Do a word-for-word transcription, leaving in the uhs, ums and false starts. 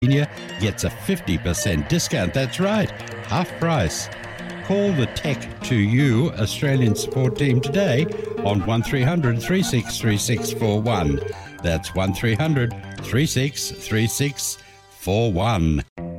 Senior gets a fifty percent discount. That's right, half price. Call the Tech to You Australian support team today on one three hundred, three six three six four one. That's one three hundred, three six three six four one.